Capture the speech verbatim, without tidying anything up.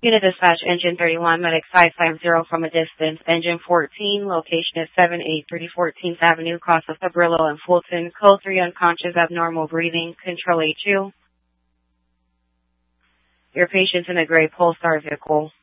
Unit dispatch, engine thirty-one, medic five five zero from a distance. Engine fourteen, location is seven eight three fourteenth Avenue, Costa Cabrillo and Fulton. Code three, unconscious, abnormal breathing. Control H U. Your patient's in a gray Polestar vehicle.